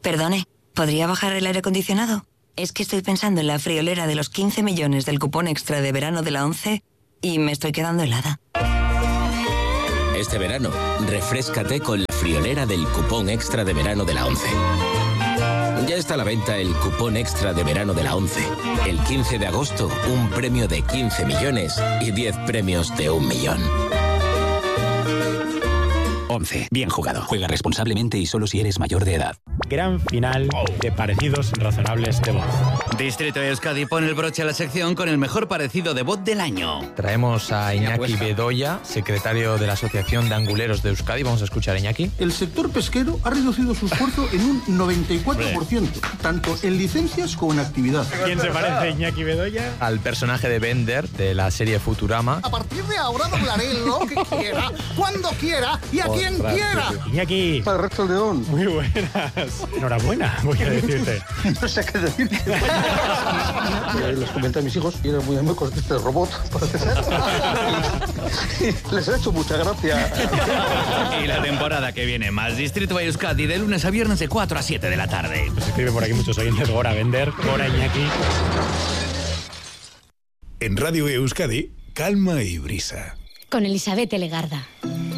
Perdone, ¿podría bajar el aire acondicionado? Es que estoy pensando en la friolera de los 15 millones del cupón extra de verano de la ONCE y me estoy quedando helada. Este verano, refréscate con la friolera del cupón extra de verano de la ONCE. Ya está a la venta el cupón extra de verano de la ONCE. El 15 de agosto, un premio de 15 millones y 10 premios de 1 millón. ONCE. Bien jugado. Juega responsablemente y solo si eres mayor de edad. Gran final de parecidos razonables de voz. Distrito Euskadi pone el broche a la sección con el mejor parecido de voz del año. Traemos a Iñaki Bedoya, secretario de la Asociación de Anguleros de Euskadi. Vamos a escuchar a Iñaki. El sector pesquero ha reducido su esfuerzo en un 94%, tanto en licencias como en actividad. ¿Quién se parece a Iñaki Bedoya? Al personaje de Bender de la serie Futurama. A partir de ahora doblaré lo que quiera, cuando quiera y a quien quiera. Iñaki. Para el resto del león. Muy buenas. Enhorabuena, voy a decirte. No sé qué decir. Les comenté a mis hijos y eran muy amigos de este robot, parece ser. Les ha hecho mucha gracia. Y la temporada que viene, más Distrito Euskadi de lunes a viernes de 4 a 7 de la tarde. Pues escriben por aquí muchos oyentes. Gora Bender, Gora Iñaki. En Radio Euskadi, calma y brisa. Con Elisabeth Legarda.